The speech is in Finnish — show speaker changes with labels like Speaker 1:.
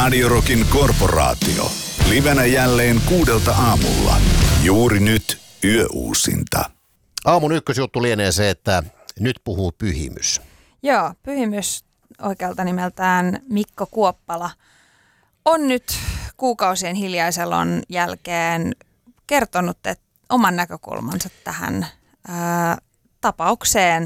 Speaker 1: Radio Rockin korporaatio. Livenä jälleen 6 aamulla. Juuri nyt yöuusinta.
Speaker 2: Aamun ykkösjuttu lienee se, että nyt puhuu Pyhimys.
Speaker 3: Joo, Pyhimys oikealta nimeltään Mikko Kuoppala on nyt kuukausien hiljaiselon jälkeen kertonut oman näkökulmansa tähän tapaukseen